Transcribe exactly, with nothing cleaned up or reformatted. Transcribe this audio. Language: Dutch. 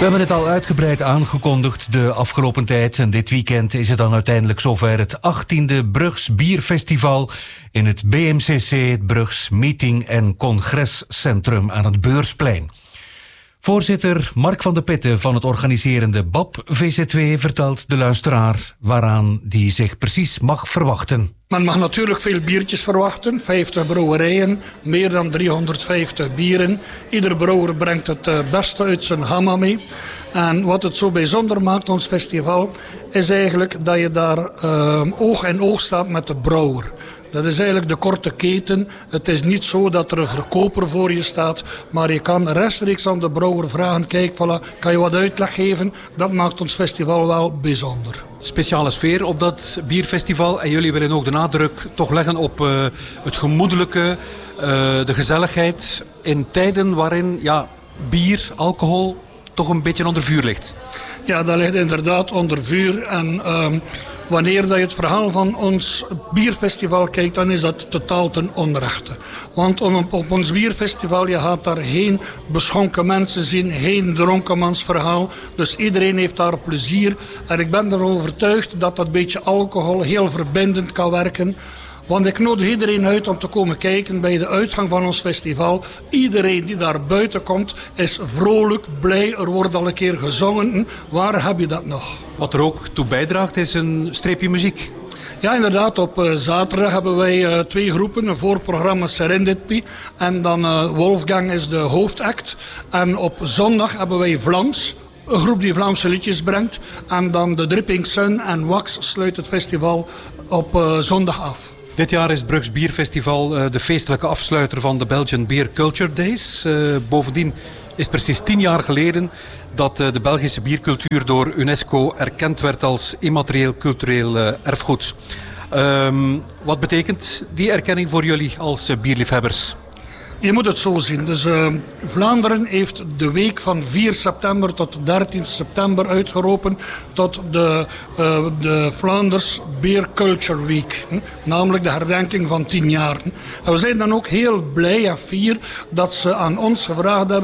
We hebben het al uitgebreid aangekondigd de afgelopen tijd. En dit weekend is het dan uiteindelijk zover het achttiende Brugs Bierfestival in het B M C C, het Brugs Meeting- en Congrescentrum aan het Beursplein. Voorzitter Mark van de Putten van het organiserende B A P V Z W vertelt de luisteraar waaraan die zich precies mag verwachten. Men mag natuurlijk veel biertjes verwachten, vijftig brouwerijen, meer dan driehonderdvijftig bieren. Ieder brouwer brengt het beste uit zijn gamma mee. En wat het zo bijzonder maakt, ons festival, is eigenlijk dat je daar uh, oog in oog staat met de brouwer. Dat is eigenlijk de korte keten. Het is niet zo dat er een verkoper voor je staat, maar je kan rechtstreeks aan de brouwer vragen, kijk, voilà, kan je wat uitleg geven? Dat maakt ons festival wel bijzonder. Speciale sfeer op dat bierfestival en jullie willen ook de nadruk toch leggen op uh, het gemoedelijke, uh, de gezelligheid in tijden waarin ja, bier, alcohol toch een beetje onder vuur ligt. Ja, dat ligt inderdaad onder vuur. En uh, wanneer dat je het verhaal van ons bierfestival kijkt, dan is dat totaal ten onrechte. Want op, op ons bierfestival, je gaat daar geen beschonken mensen zien, geen dronkenmansverhaal. Dus iedereen heeft daar plezier. En ik ben ervan overtuigd dat dat beetje alcohol heel verbindend kan werken. Want ik nodig iedereen uit om te komen kijken bij de uitgang van ons festival. Iedereen die daar buiten komt is vrolijk, blij. Er wordt al een keer gezongen. Waar heb je dat nog? Wat er ook toe bijdraagt is een streepje muziek. Ja, inderdaad. Op uh, zaterdag hebben wij uh, twee groepen. Een voorprogramma Serendipity. En dan uh, Wolfgang is de hoofdact. En op zondag hebben wij Vlaams. Een groep die Vlaamse liedjes brengt. En dan de Dripping Sun en Wax sluit het festival op uh, zondag af. Dit jaar is het Brugs Bierfestival uh, de feestelijke afsluiter van de Belgian Beer Culture Days. Uh, bovendien is het precies tien jaar geleden dat uh, de Belgische biercultuur door UNESCO erkend werd als immaterieel cultureel uh, erfgoed. Um, wat betekent die erkenning voor jullie als uh, bierliefhebbers? Je moet het zo zien. Dus uh, Vlaanderen heeft de week van vier september tot dertien september uitgeroepen tot de, uh, de Vlaanders Beer Culture Week. Hm? Namelijk de herdenking van tien jaar. En we zijn dan ook heel blij en fier dat ze aan ons gevraagd hebben